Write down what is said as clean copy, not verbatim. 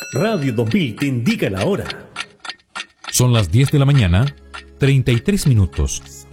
Radio 2000 te indica la hora. Son las 10 de la mañana, 33 minutos.